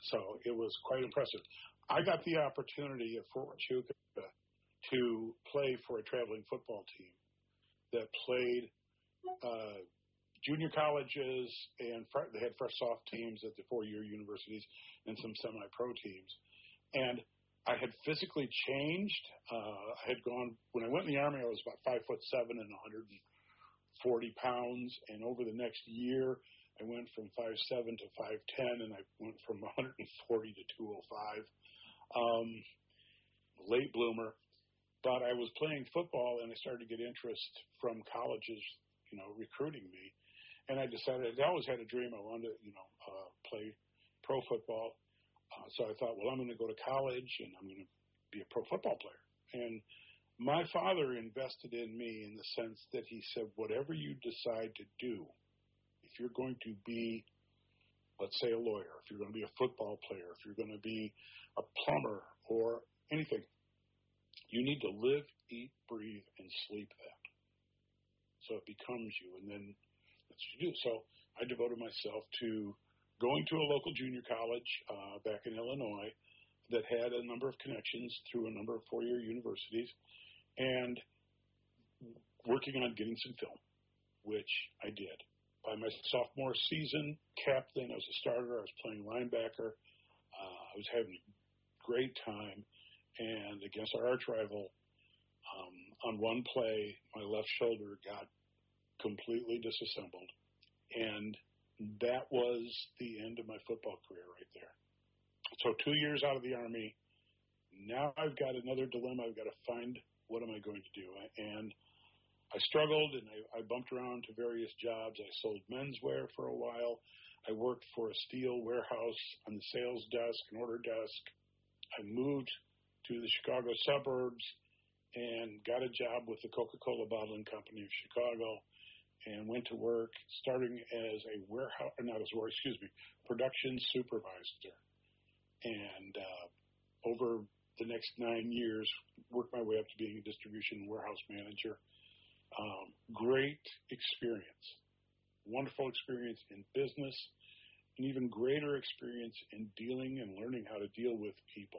So it was quite impressive. I got the opportunity at Fort Huachuca to play for a traveling football team that played junior colleges, and they had fresh soft teams at the four-year universities and some semi-pro teams. And I had physically changed. I had gone, when I went in the Army, I was about 5'7" and 140 pounds. And over the next year, I went from 5'7" to 5'10", and I went from 140 to 205. Late bloomer. But I was playing football, and I started to get interest from colleges, recruiting me. And I decided, I always had a dream. I wanted to, play pro football. So I thought, well, I'm going to go to college, and I'm going to be a pro football player. And my father invested in me in the sense that he said, whatever you decide to do, if you're going to be, let's say, a lawyer, if you're going to be a football player, if you're going to be a plumber or anything, you need to live, eat, breathe, and sleep that. So it becomes you, and then that's what you do. So I devoted myself to going to a local junior college back in Illinois that had a number of connections through a number of four-year universities, and working on getting some film, which I did. By my sophomore season, captain, I was a starter, I was playing linebacker, I was having a great time, and against our arch rival, on one play, my left shoulder got completely disassembled, and that was the end of my football career right there. So 2 years out of the Army, now I've got another dilemma. I've got to find, what am I going to do? And I struggled, and I bumped around to various jobs. I sold menswear for a while. I worked for a steel warehouse on the sales desk and order desk. I moved to the Chicago suburbs and got a job with the Coca-Cola Bottling Company of Chicago, and went to work starting as a production supervisor. And over the next 9 years, worked my way up to being a distribution warehouse manager. Great experience, wonderful experience in business, and even greater experience in dealing and learning how to deal with people.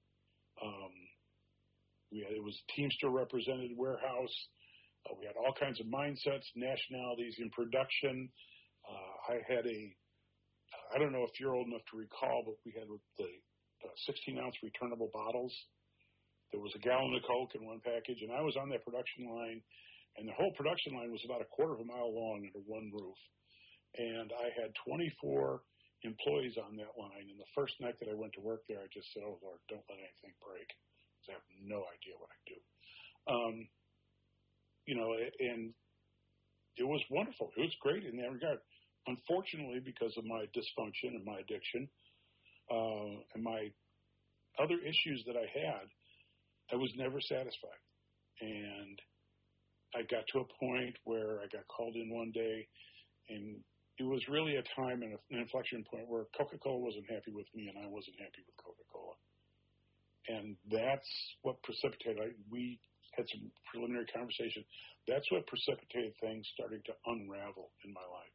It was Teamster represented warehouse. We had all kinds of mindsets, nationalities in production. I had I don't know if you're old enough to recall, but we had the 16-ounce returnable bottles. There was a gallon of Coke in one package, and I was on that production line, and the whole production line was about a quarter of a mile long under one roof. And I had 24 employees on that line, and the first night that I went to work there, I just said, oh, Lord, don't let anything break, because I have no idea what I do. And it was wonderful. It was great in that regard. Unfortunately, because of my dysfunction and my addiction and my other issues that I had, I was never satisfied. And I got to a point where I got called in one day, and it was really a time and an inflection point where Coca-Cola wasn't happy with me, and I wasn't happy with Coca-Cola. And that's what precipitated, we had some preliminary conversation, that's what precipitated things starting to unravel in my life.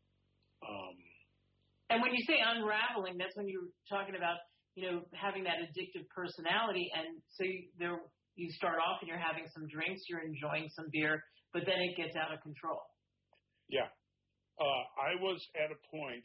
And when you say unraveling, that's when you're talking about, having that addictive personality. And so you start off and you're having some drinks, you're enjoying some beer, but then it gets out of control. Yeah. I was at a point,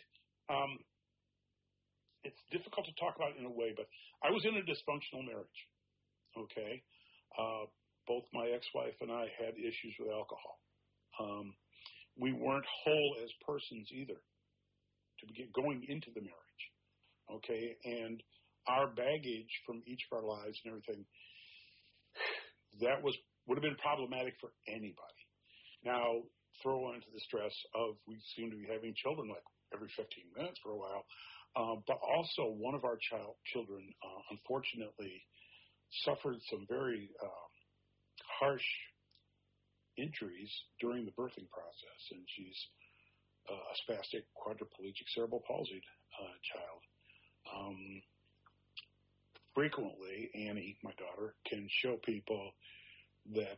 it's difficult to talk about in a way, but I was in a dysfunctional marriage, okay? Both my ex-wife and I had issues with alcohol. We weren't whole as persons either to begin going into the marriage, okay? And our baggage from each of our lives and everything, that would have been problematic for anybody. Now, throw into the stress of we seem to be having children like every 15 minutes for a while, but also one of our children, unfortunately, suffered some very harsh injuries during the birthing process, and she's a spastic quadriplegic cerebral palsied child. Frequently, Annie, my daughter, can show people that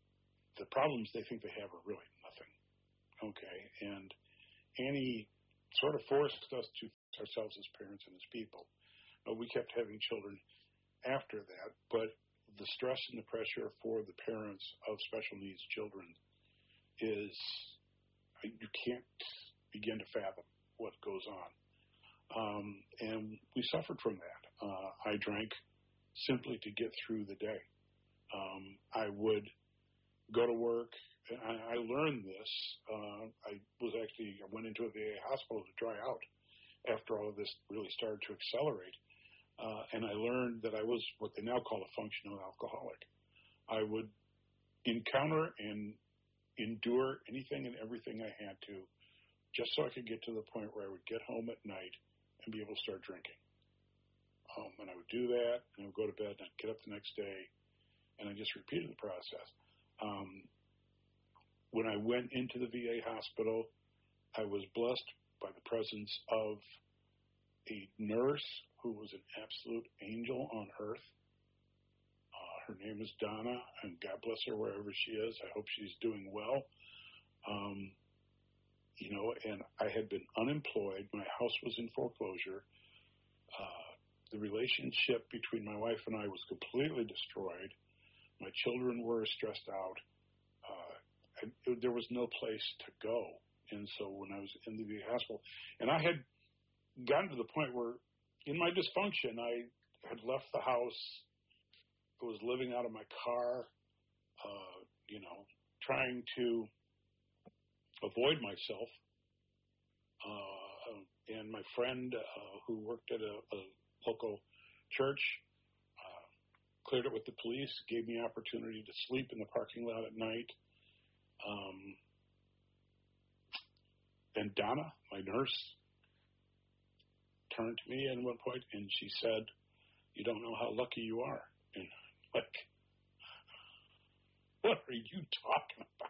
the problems they think they have are really nothing. Okay, and Annie sort of forced us to ourselves as parents and as people. We kept having children after that, but the stress and the pressure for the parents of special needs children is, you can't begin to fathom what goes on. And we suffered from that. I drank simply to get through the day. I would go to work. I learned this. I went into a VA hospital to dry out after all of this really started to accelerate. And I learned that I was what they now call a functional alcoholic. I would encounter and endure anything and everything I had to just so I could get to the point where I would get home at night and be able to start drinking. And I would do that, and I would go to bed, and I'd get up the next day, and I just repeated the process. When I went into the VA hospital, I was blessed by the presence of a nurse who was an absolute angel on earth. Her name is Donna, and God bless her wherever she is. I hope she's doing well. And I had been unemployed. My house was in foreclosure. The relationship between my wife and I was completely destroyed. My children were stressed out. There was no place to go. And so when I was in the VA hospital, and I had gotten to the point where in my dysfunction, I had left the house. I was living out of my car, trying to avoid myself. And my friend who worked at a local church cleared it with the police, gave me opportunity to sleep in the parking lot at night. And Donna, my nurse, turned to me at one point and she said, "You don't know how lucky you are." And like, what are you talking about?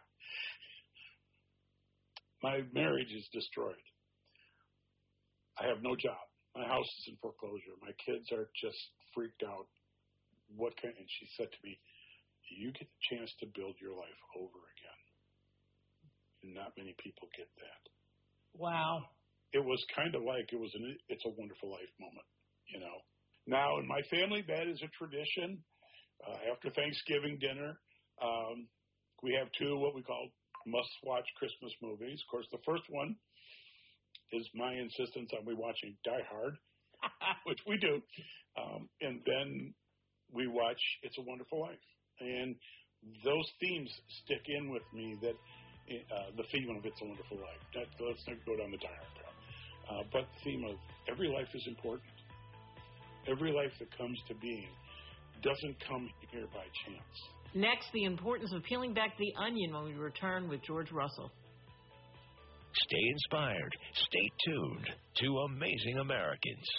My marriage is destroyed. I have no job. My house is in foreclosure. My kids are just freaked out. And she said to me, "You get the chance to build your life over again." And not many people get that. Wow. It was kind of like it was It's a Wonderful Life moment, Now, in my family, that is a tradition. After Thanksgiving dinner, we have two what we call must-watch Christmas movies. Of course, the first one is my insistence on we watching Die Hard, which we do. And then we watch It's a Wonderful Life. And those themes stick in with me, that the theme of It's a Wonderful Life. Let's not go down the Die Hard path. But the theme of every life is important. Every life that comes to being doesn't come here by chance. Next, the importance of peeling back the onion when we return with George Russell. Stay inspired. Stay tuned to Amazing Americans.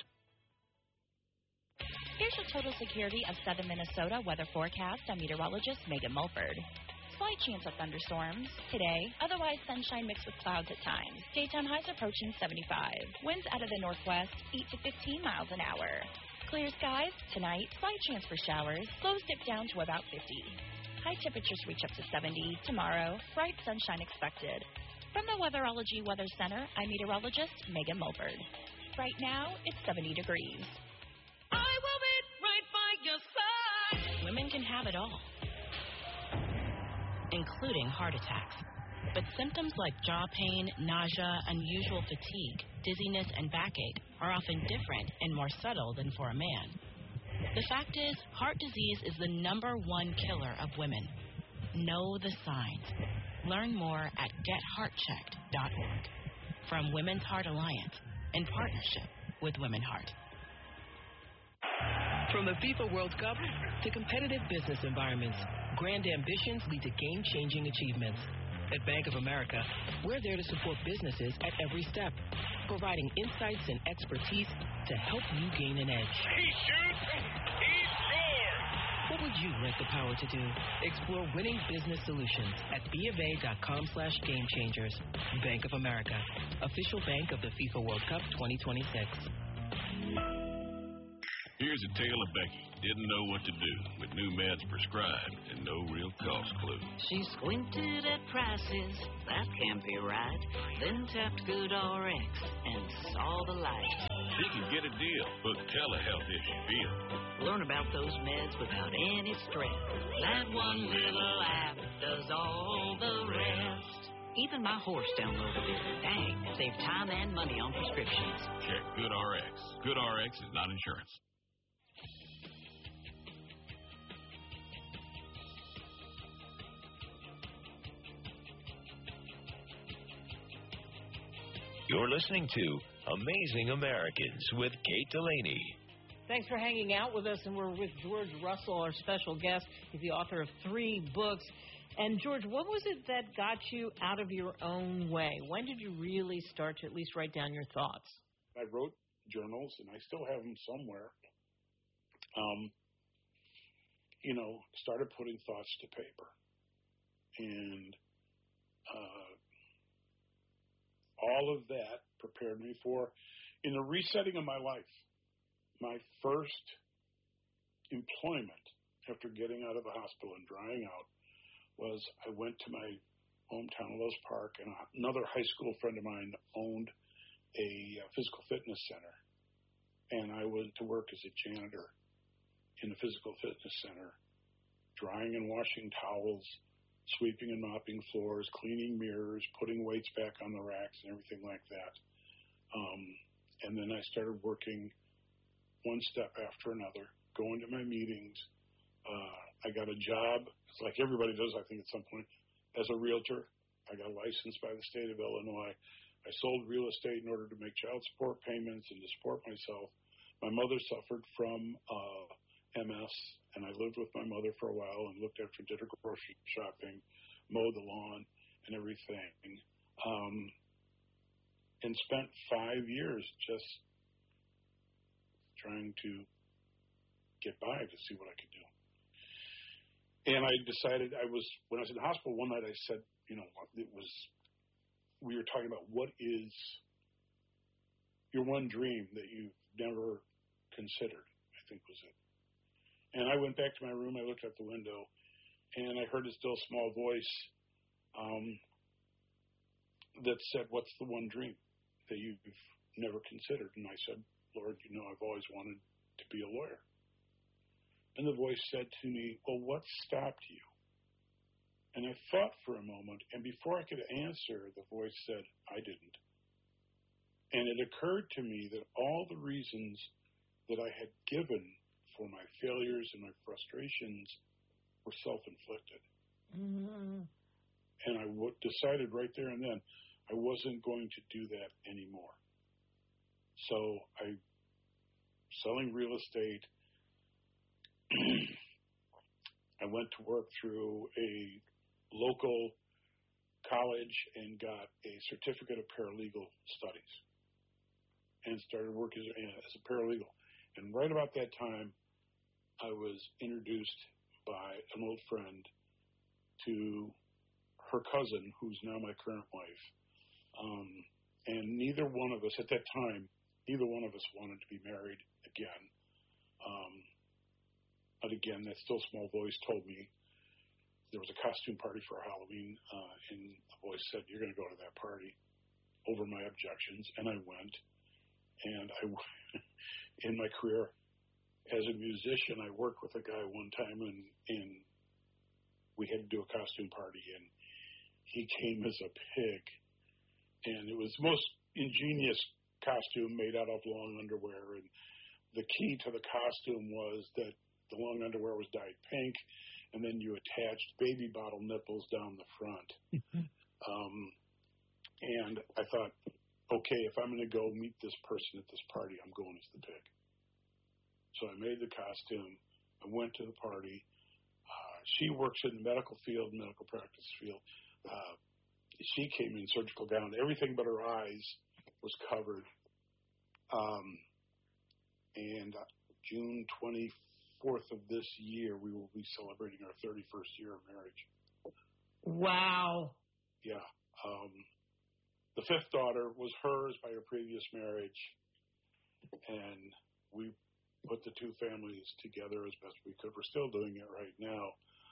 Here's your total security of southern Minnesota weather forecast. I'm meteorologist Megan Mulford. Slight chance of thunderstorms today. Otherwise, sunshine mixed with clouds at times. Daytime highs approaching 75. Winds out of the northwest, 8 to 15 miles an hour. Clear skies tonight. Slight chance for showers. Lows dip down to about 50. High temperatures reach up to 70. Tomorrow, bright sunshine expected. From the Weatherology Weather Center, I'm meteorologist Megan Mulford. Right now, it's 70 degrees. I will be right by your side. Women can have it all, including heart attacks. But symptoms like jaw pain, nausea, unusual fatigue, dizziness, and backache are often different and more subtle than for a man. The fact is, heart disease is the #1 killer of women. Know the signs. Learn more at getheartchecked.org. From Women's Heart Alliance, in partnership with Women Heart. From the FIFA World Cup to competitive business environments, grand ambitions lead to game-changing achievements. At Bank of America, we're there to support businesses at every step, providing insights and expertise to help you gain an edge. He shoots. He scores. What would you like the power to do? Explore winning business solutions at BofA.com/gamechangers. Bank of America, official bank of the FIFA World Cup 2026. Here's a tale of Becky. Didn't know what to do with new meds prescribed and no real cost clue. She squinted at prices, that can't be right. Then tapped GoodRx and saw the light. She can get a deal. Book telehealth if she feels. Learn about those meds without any stress. That one little app does all the rest. Even my horse downloaded it. Dang, save time and money on prescriptions. Check GoodRx. GoodRx is not insurance. You're listening to Amazing Americans with Kate Delaney. Thanks for hanging out with us, and we're with George Russell, our special guest. He's the author of 3 books. And, George, what was it that got you out of your own way? When did you really start to at least write down your thoughts? I wrote journals, and I still have them somewhere. Started putting thoughts to paper. And all of that prepared me for, in the resetting of my life, my first employment after getting out of the hospital and drying out was I went to my hometown, Lowe's Park, and another high school friend of mine owned a physical fitness center. And I went to work as a janitor in the physical fitness center, drying and washing towels, sweeping and mopping floors, cleaning mirrors, putting weights back on the racks and everything like that. And then I started working one step after another, going to my meetings. I got a job, it's like everybody does, I think, at some point, as a realtor. I got licensed by the state of Illinois. I sold real estate in order to make child support payments and to support myself. My mother suffered from MS, and I lived with my mother for a while and looked after, did her grocery shopping, mowed the lawn and everything, and spent 5 years just trying to get by to see what I could do. And I decided when I was in the hospital one night, I said, we were talking about what is your one dream that you've never considered, I think was it. And I went back to my room, I looked out the window, and I heard a still small voice that said, what's the one dream that you've never considered? And I said, Lord, I've always wanted to be a lawyer. And the voice said to me, well, what stopped you? And I thought for a moment, and before I could answer, the voice said, I didn't. And it occurred to me that all the reasons that I had given for my failures and my frustrations were self-inflicted. Mm-hmm. And I decided right there and then I wasn't going to do that anymore. So selling real estate, I went to work through a local college and got a certificate of paralegal studies and started working as a paralegal. And right about that time, I was introduced by an old friend to her cousin, who's now my current wife. And neither one of us, at that time, wanted to be married again. But again, that still small voice told me there was a costume party for Halloween, and the voice said, you're going to go to that party, over my objections. And I went. And in my career as a musician, I worked with a guy one time, and we had to do a costume party, and he came as a pig. And it was the most ingenious costume made out of long underwear. And the key to the costume was that the long underwear was dyed pink, and then you attached baby bottle nipples down the front. And I thought, okay, if I'm going to go meet this person at this party, I'm going as the pig. So I made the costume. I went to the party. She works in the medical field, medical practice field. She came in surgical gown. Everything but her eyes was covered. And June 24th of this year, we will be celebrating our 31st year of marriage. Wow. Yeah. The fifth daughter was hers by her previous marriage, and we put the two families together as best we could. We're still doing it right now.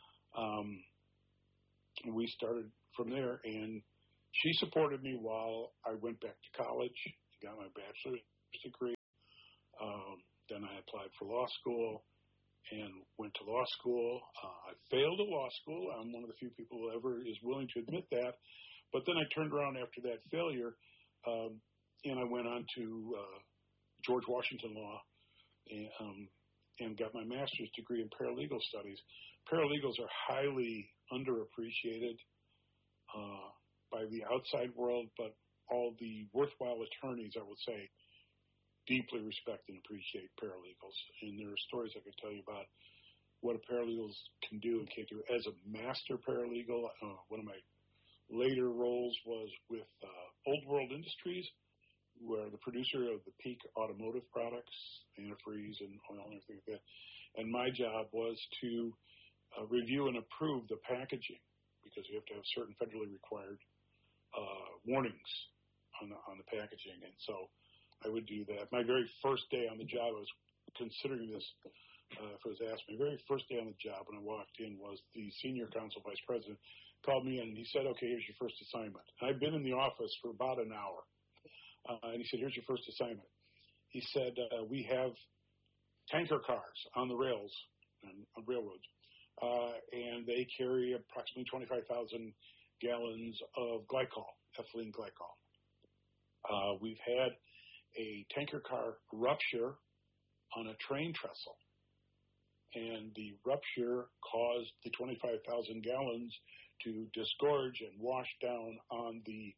We started from there, and she supported me while I went back to college, got my bachelor's degree. Then I applied for law school and went to law school. I failed at law school. I'm one of the few people who ever is willing to admit that. But then I turned around after that failure, and I went on to George Washington Law and got my master's degree in paralegal studies. Paralegals are highly underappreciated by the outside world, but all the worthwhile attorneys, I would say, deeply respect and appreciate paralegals. And there are stories I could tell you about what a paralegal can do and can't do. As a master paralegal, one of my later roles was with Old World Industries, where the producer of the Peak automotive products, antifreeze and oil and everything like that. And my job was to review and approve the packaging, because you have to have certain federally required warnings on the packaging. And so I would do that. My very first day on the job, I was considering this, if it was asked, my very first day on the job when I walked in was the senior counsel vice president called me in and he said, okay, here's your first assignment. And I'd been in the office for about an hour. And he said, here's your first assignment. He said, we have tanker cars on the rails, on railroads, and they carry approximately 25,000 gallons of glycol, ethylene glycol. We've had a tanker car rupture on a train trestle, and the rupture caused the 25,000 gallons to disgorge and wash down on the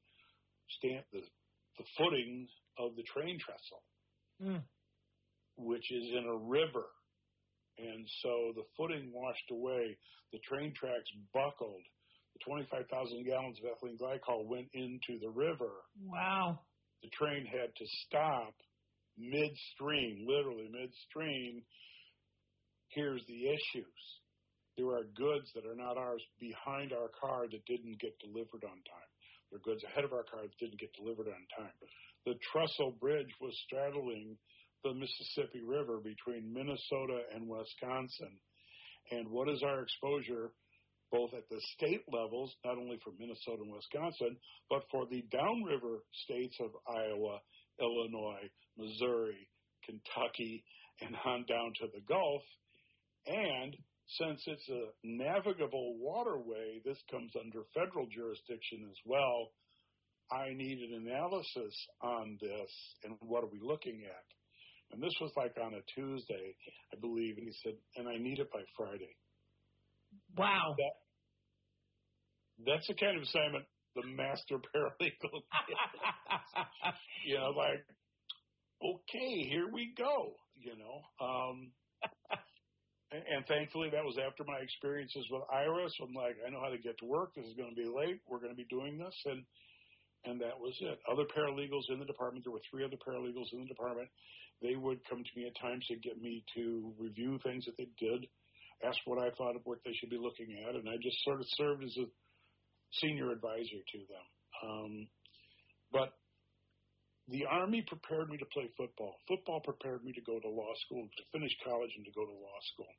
footing of the train trestle, which is in a river. And so the footing washed away, the train tracks buckled, the 25,000 gallons of ethylene glycol went into the river. Wow. The train had to stop midstream, literally midstream. Here's the issues. There are goods that are not ours behind our car that didn't get delivered on time. There are goods ahead of our car that didn't get delivered on time. The trestle bridge was straddling the Mississippi River between Minnesota and Wisconsin. And what is our exposure both at the state levels, not only for Minnesota and Wisconsin, but for the downriver states of Iowa, Illinois, Missouri, Kentucky, and on down to the Gulf. And since it's a navigable waterway, this comes under federal jurisdiction as well. I need an analysis on this, and what are we looking at? And this was like on a Tuesday, I believe, and he said, and I need it by Friday. Wow. That's the kind of assignment the master paralegal did. Like, okay, here we go, And thankfully, that was after my experiences with Iris. I'm like, I know how to get to work. This is going to be late. We're going to be doing this. And that was it. Other paralegals in the department, there were 3 other paralegals in the department. They would come to me at times to get me to review things that they did, ask what I thought of what they should be looking at, and I just sort of served as a senior advisor to them. But the Army prepared me to play football. Football prepared me to go to law school, to finish college and to go to law school.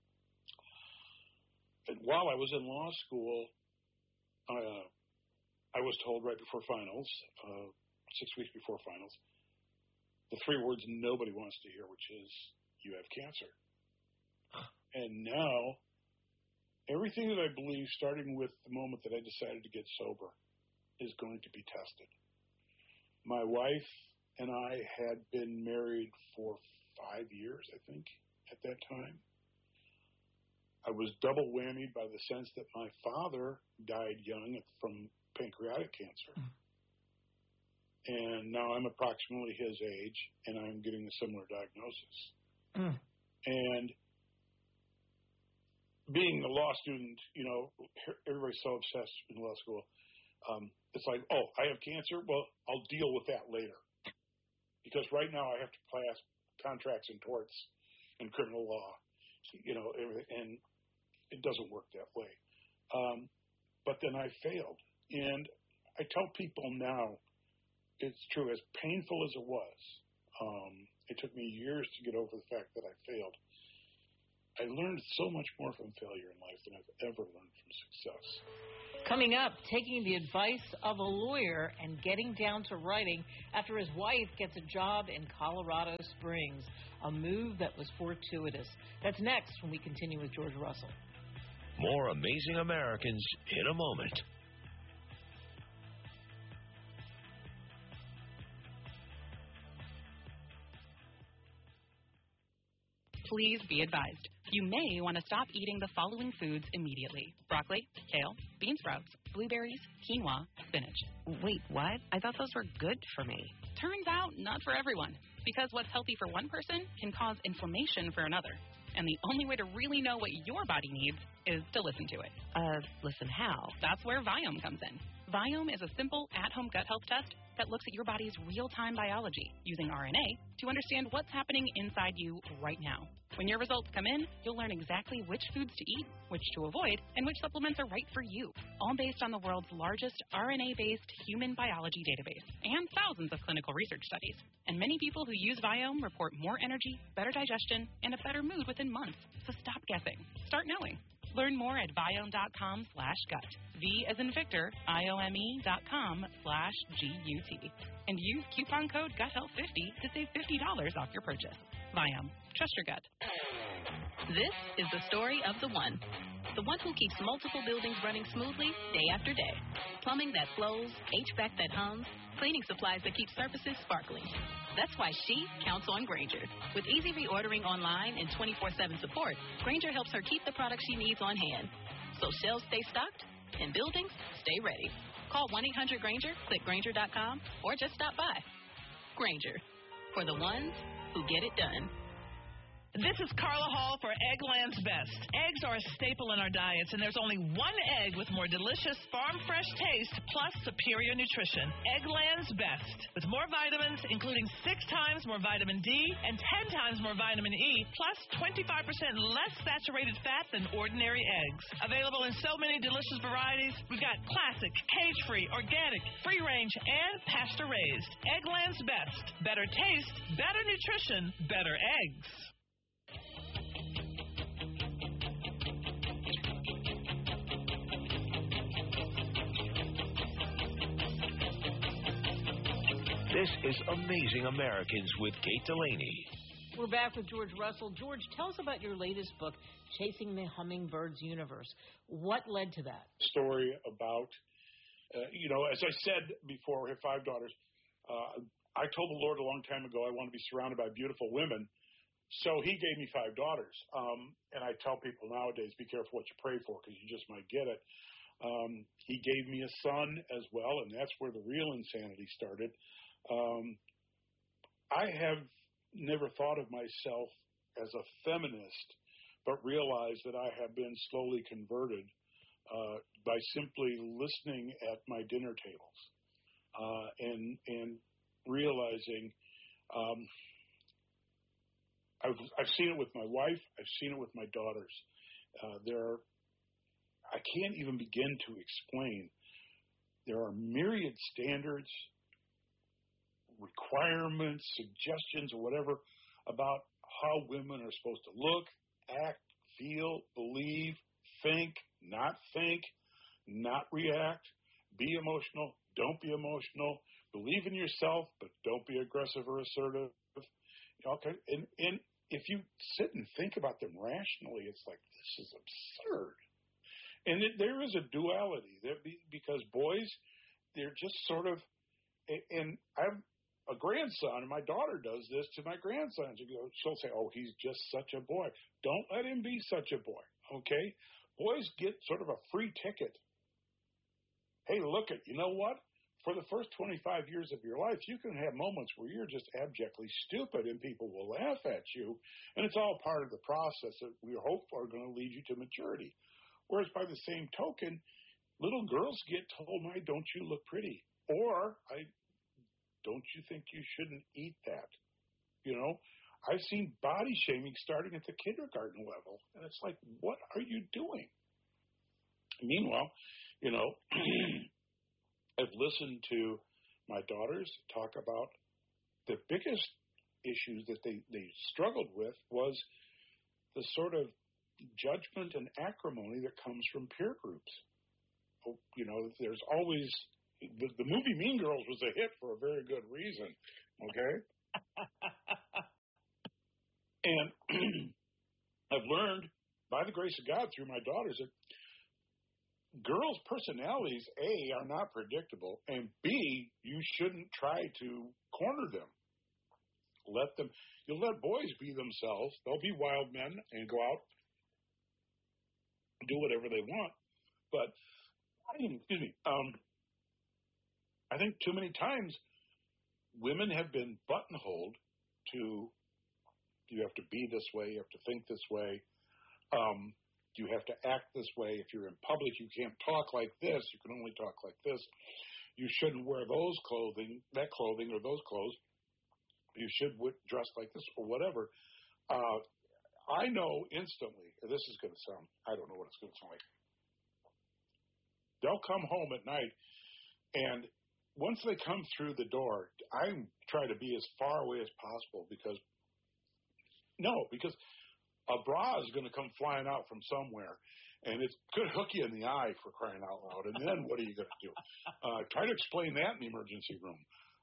And while I was in law school, I was told right before finals, 6 weeks before finals, the 3 words nobody wants to hear, which is, you have cancer. And now, everything that I believe, starting with the moment that I decided to get sober, is going to be tested. My wife and I had been married for 5 years, I think, at that time. I was double whammied by the sense that my father died young from pancreatic cancer. And now I'm approximately his age, and I'm getting a similar diagnosis. And being a law student, everybody's so obsessed in law school. It's like, oh, I have cancer? Well, I'll deal with that later. Because right now I have to pass contracts and torts and criminal law, and it doesn't work that way. But then I failed. And I tell people now, it's true, as painful as it was, it took me years to get over the fact that I failed. I learned so much more from failure in life than I've ever learned from success. Coming up, taking the advice of a lawyer and getting down to writing after his wife gets a job in Colorado Springs, a move that was fortuitous. That's next when we continue with George Russell. More Amazing Americans in a moment. Please be advised. You may want to stop eating the following foods immediately: broccoli, kale, bean sprouts, blueberries, quinoa, spinach. Wait, what? I thought those were good for me. Turns out, not for everyone. Because what's healthy for one person can cause inflammation for another. And the only way to really know what your body needs is to listen to it. Listen how? That's where Viome comes in. Viome is a simple at-home gut health test that looks at your body's real-time biology using RNA to understand what's happening inside you right now. When your results come in, you'll learn exactly which foods to eat, which to avoid, and which supplements are right for you, all based on the world's largest RNA-based human biology database and thousands of clinical research studies. And many people who use Viome report more energy, better digestion, and a better mood within months. So stop guessing. Start knowing. Learn more at Viome.com/gut. V as in Victor, IOME.com/GUT. And use coupon code GUTHEALTH50 to save $50 off your purchase. Viome. Trust your gut. This is the story of the one who keeps multiple buildings running smoothly day after day. Plumbing that flows, HVAC that hums, cleaning supplies that keep surfaces sparkling. That's why she counts on Grainger. With easy reordering online and 24/7 support, Grainger helps her keep the products she needs on hand. So shelves stay stocked and buildings stay ready. Call 1-800-GRAINGER, click Grainger.com, or just stop by. Grainger, for the ones who get it done. This is Carla Hall for Eggland's Best. Eggs are a staple in our diets, and there's only one egg with more delicious farm-fresh taste plus superior nutrition. Eggland's Best. With more vitamins, including 6 times more vitamin D and 10 times more vitamin E, plus 25% less saturated fat than ordinary eggs. Available in so many delicious varieties, we've got classic, cage-free, organic, free-range, and pasture-raised. Eggland's Best. Better taste, better nutrition, better eggs. This is Amazing Americans with Kate Delaney. We're back with George Russell. George, tell us about your latest book, Chasing the Hummingbird's Universe. What led to that? Story about, as I said before, we have 5 daughters. I told the Lord a long time ago I want to be surrounded by beautiful women. So he gave me 5 daughters. And I tell people nowadays, be careful what you pray for because you just might get it. He gave me a son as well, and that's where the real insanity started. I have never thought of myself as a feminist, but realized that I have been slowly converted by simply listening at my dinner tables and realizing I've seen it with my wife. I've seen it with my daughters. I can't even begin to explain. There are myriad standards, requirements, suggestions, or whatever about how women are supposed to look, act, feel, believe, think, not react, be emotional, don't be emotional, believe in yourself, but don't be aggressive or assertive. Okay, and if you sit and think about them rationally, it's like, this is absurd. And there is a duality there because boys, they're just sort of, and I have a grandson, and my daughter does this to my grandson. She'll say, oh, he's just such a boy. Don't let him be such a boy, okay? Boys get sort of a free ticket. Hey, look you know what? For the first 25 years of your life, you can have moments where you're just abjectly stupid and people will laugh at you, and it's all part of the process that we hope are going to lead you to maturity. Whereas by the same token, little girls get told, "My, don't you look pretty?" Or, don't you think you shouldn't eat that? I've seen body shaming starting at the kindergarten level. And it's like, what are you doing? Meanwhile, I've listened to my daughters talk about the biggest issues that they struggled with was the sort of judgment and acrimony that comes from peer groups. You know, there's always the movie Mean Girls was a hit for a very good reason, okay? And I've learned, by the grace of God, through my daughters, that girls' personalities, A, are not predictable, and B, you shouldn't try to corner them. You'll let boys be themselves. They'll be wild men and go out, do whatever they want. But, excuse me, I think too many times women have been buttonholed to, you have to be this way, you have to think this way, you have to act this way. If you're in public, you can't talk like this. You can only talk like this. You shouldn't wear that clothing or those clothes. You should dress like this or whatever. I know instantly, this is going to sound, I don't know what it's going to sound like. They'll come home at night, and once they come through the door, I try to be as far away as possible because a bra is going to come flying out from somewhere, and it could hook you in the eye, for crying out loud. And then what are you going to do? Try to explain that in the emergency room.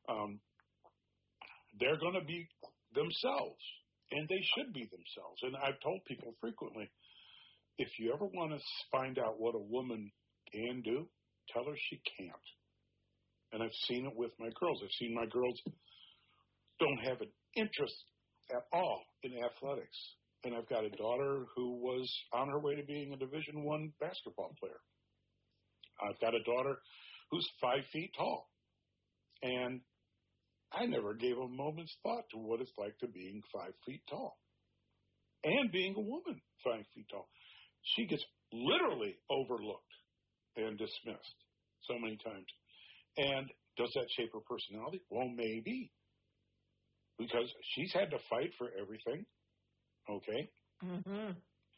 They're going to be themselves, and they should be themselves. And I've told people frequently, if you ever want to find out what a woman can do, tell her she can't. And I've seen it with my girls. I've seen my girls don't have an interest at all in athletics. And I've got a daughter who was on her way to being a Division I basketball player. I've got a daughter who's 5 feet tall. And I never gave a moment's thought to what it's like to being 5 feet tall and being a woman 5 feet tall. She gets literally overlooked and dismissed so many times. And does that shape her personality? Well, maybe. Because she's had to fight for everything. Okay? Mm-hmm.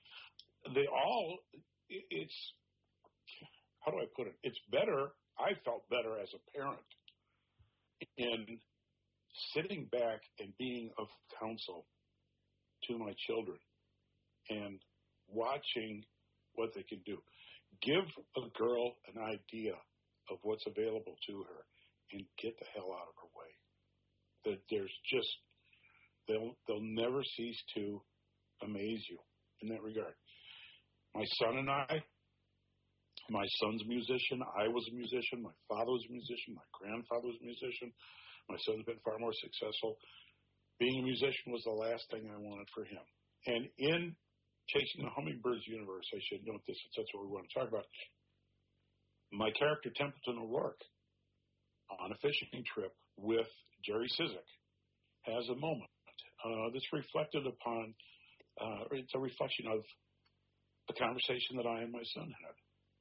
It's, how do I put it? It's better, I felt better as a parent in sitting back and being of counsel to my children and watching what they can do. Give a girl an idea of what's available to her and get the hell out of her way. There's just, they'll never cease to amaze you in that regard. My son and I, my son's a musician, I was a musician, my father was a musician, my grandfather was a musician. My son's been far more successful. Being a musician was the last thing I wanted for him. And in Chasing the Hummingbirds universe, I should note this, that's what we want to talk about. My character, Templeton O'Rourke, on a fishing trip with Jerry Sizik, has a moment that's reflected upon, it's a reflection of the conversation that I and my son had.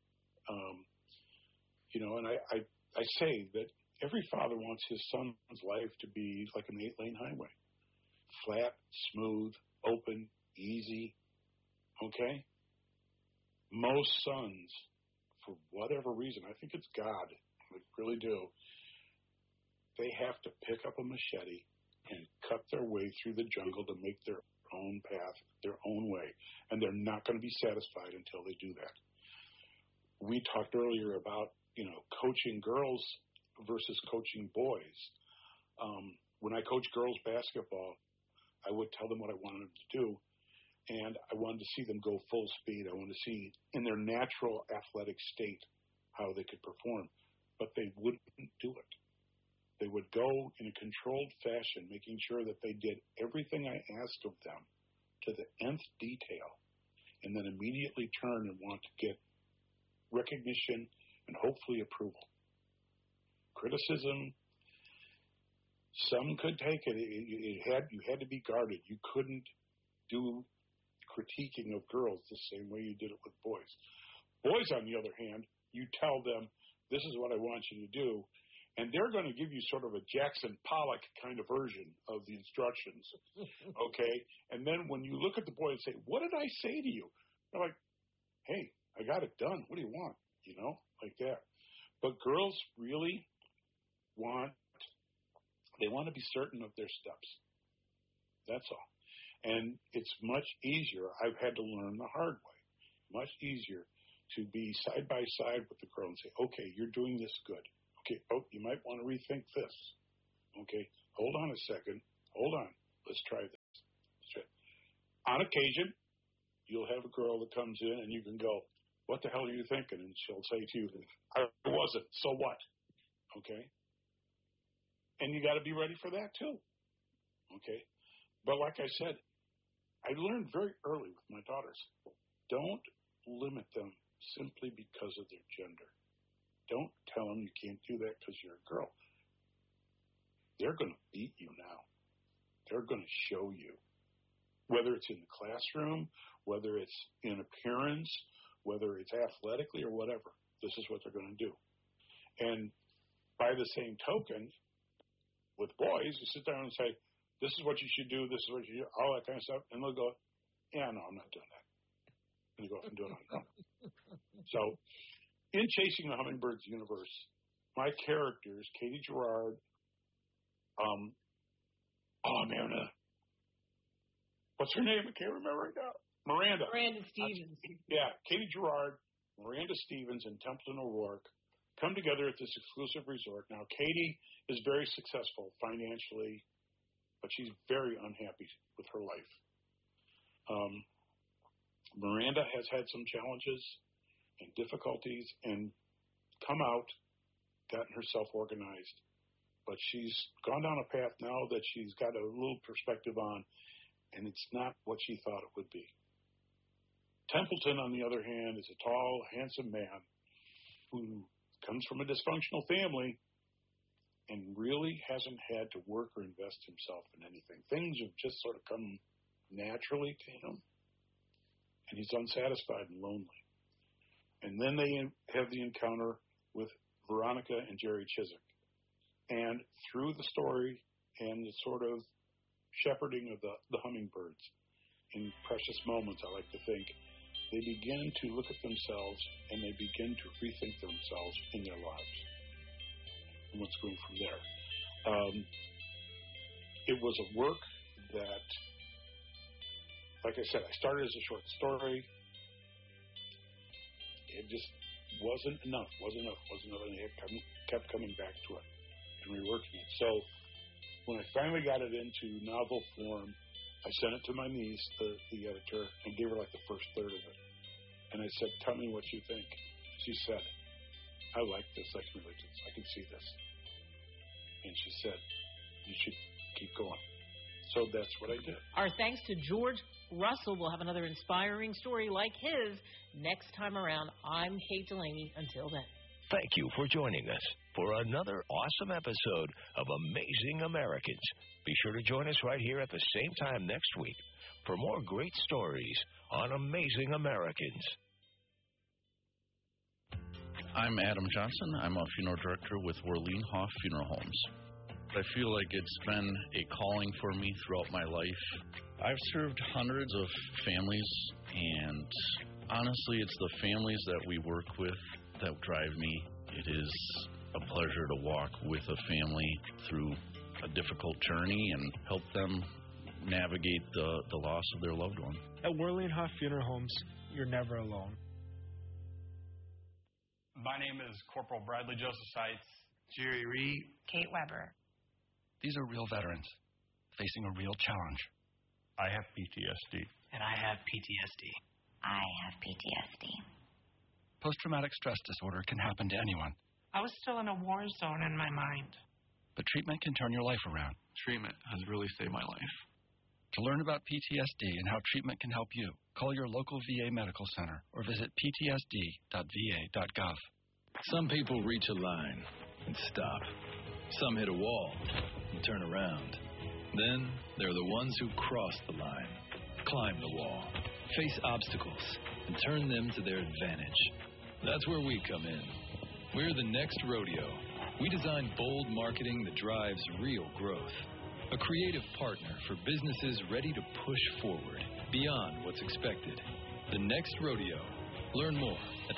And I say that every father wants his son's life to be like an 8-lane highway. Flat, smooth, open, easy. Okay? Most sons, for whatever reason, I think it's God, I really do, they have to pick up a machete and cut their way through the jungle to make their own path, their own way. And they're not going to be satisfied until they do that. We talked earlier about, coaching girls versus coaching boys. When I coached girls basketball, I would tell them what I wanted them to do, and I wanted to see them go full speed. I wanted to see in their natural athletic state how they could perform, but they wouldn't do it. They would go in a controlled fashion, making sure that they did everything I asked of them to the nth detail, and then immediately turn and want to get recognition and hopefully approval. Criticism, some could take it. You had to be guarded. You couldn't do critiquing of girls the same way you did it with boys. Boys, on the other hand, you tell them, this is what I want you to do, and they're going to give you sort of a Jackson Pollock kind of version of the instructions, okay? And then when you look at the boy and say, what did I say to you? They're like, hey, I got it done. What do you want? Like that. But girls really want to be certain of their steps. That's all. And it's much easier. I've had to learn the hard way. Much easier to be side by side with the girl and say, okay, you're doing this good. Okay, oh, you might want to rethink this. Okay, hold on a second. Hold on. Let's try this. On occasion, you'll have a girl that comes in and you can go, what the hell are you thinking? And she'll say to you, I wasn't. So what? Okay? And you got to be ready for that too. Okay? But like I said, I learned very early with my daughters, don't limit them simply because of their gender. Don't tell them you can't do that because you're a girl. They're going to beat you now. They're going to show you. Whether it's in the classroom, whether it's in appearance, whether it's athletically or whatever, this is what they're going to do. And by the same token, with boys, you sit down and say, this is what you should do, this is what you do, all that kind of stuff, and they'll go, yeah, no, I'm not doing that. And they go off and do it on their own. So, in Chasing the Hummingbirds universe, my characters, Katie Gerard, what's her name? I can't remember right now. Miranda Stevens. Yeah, Katie Gerard, Miranda Stevens, and Templeton O'Rourke come together at this exclusive resort. Now, Katie is very successful financially, but she's very unhappy with her life. Miranda has had some challenges and difficulties and come out, gotten herself organized. But she's gone down a path now that she's got a little perspective on, and it's not what she thought it would be. Templeton, on the other hand, is a tall, handsome man who comes from a dysfunctional family and really hasn't had to work or invest himself in anything. Things have just sort of come naturally to him, and he's unsatisfied and lonely. And then they have the encounter with Veronica and Jerry Chiswick. And through the story and the sort of shepherding of the hummingbirds, in precious moments, I like to think, they begin to look at themselves and they begin to rethink themselves in their lives and what's going from there. It was a work that, like I said, I started as a short story. It just wasn't enough. And I kept coming back to it and reworking it. So when I finally got it into novel form, I sent it to my niece, the editor, and gave her like the first third of it. And I said, tell me what you think. She said, I like this. I can relate to this. I can see this. And she said, you should keep going. So that's what I did. Our thanks to George Russell. We'll have another inspiring story like his next time around. I'm Kate Delaney. Until then. Thank you for joining us for another awesome episode of Amazing Americans. Be sure to join us right here at the same time next week for more great stories on Amazing Americans. I'm Adam Johnson. I'm a funeral director with Worleen Hoff Funeral Homes. I feel like it's been a calling for me throughout my life. I've served hundreds of families, and honestly, it's the families that we work with that drive me. It is a pleasure to walk with a family through a difficult journey and help them navigate the loss of their loved one. At Worleen Hoff Funeral Homes, you're never alone. My name is Corporal Bradley Joseph Seitz. Jerry Reed. Kate Weber. These are real veterans facing a real challenge. I have PTSD. And I have PTSD. I have PTSD. Post-traumatic stress disorder can happen to anyone. I was still in a war zone in my mind. But treatment can turn your life around. Treatment has really saved my life. To learn about PTSD and how treatment can help you, call your local VA medical center or visit ptsd.va.gov. Some people reach a line and stop. Some hit a wall and turn around. Then there are the ones who cross the line, climb the wall, face obstacles, and turn them to their advantage. That's where we come in. We're the Next Rodeo. We design bold marketing that drives real growth. A creative partner for businesses ready to push forward beyond what's expected. The Next Rodeo. Learn more at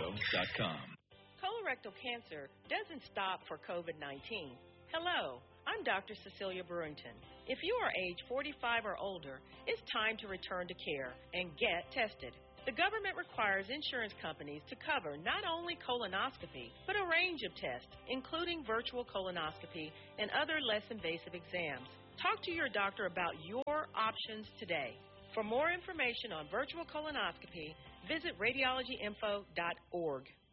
thenextrodeo.com. Colorectal cancer doesn't stop for COVID-19. Hello, I'm I'm Dr. Cecilia Brewington. If you are age 45 or older, it's time to return to care and get tested. The government requires insurance companies to cover not only colonoscopy, but a range of tests, including virtual colonoscopy and other less invasive exams. Talk to your doctor about your options today. For more information on virtual colonoscopy, visit radiologyinfo.org.